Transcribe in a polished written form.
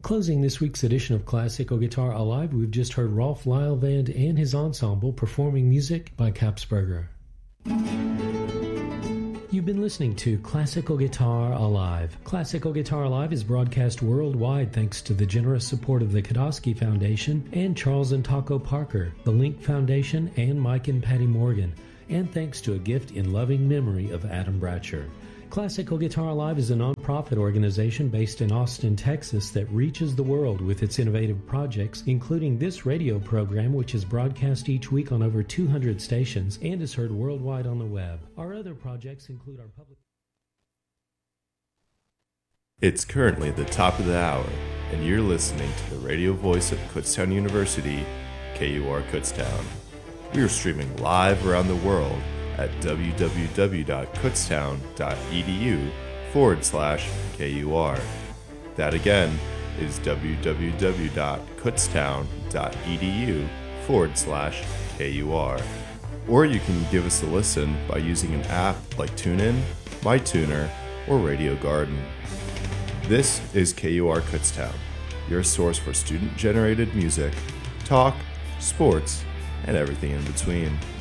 Closing this week's edition of Classical Guitar Alive, we've just heard Rolf Lylevand and his ensemble performing music by Kapsberger. You've been listening to Classical Guitar Alive. Classical Guitar Alive is broadcast worldwide thanks to the generous support of the Kodosky Foundation and Charles and Taco Parker, the Link Foundation, and Mike and Patty Morgan, and thanks to a gift in loving memory of Adam Bratcher. Classical Guitar Alive is a non-profit organization based in Austin, Texas that reaches the world with its innovative projects, including this radio program, which is broadcast each week on over 200 stations and is heard worldwide on the web. Our other projects include our public... It's currently the top of the hour, and you're listening to the radio voice of Kutztown University, KUR Kutztown. We are streaming live around the world at www.kutztown.edu/KUR. That again is www.kutztown.edu/KUR. Or you can give us a listen by using an app like TuneIn, MyTuner, or Radio Garden. This is KUR Kutztown, your source for student-generated music, talk, sports, and everything in between.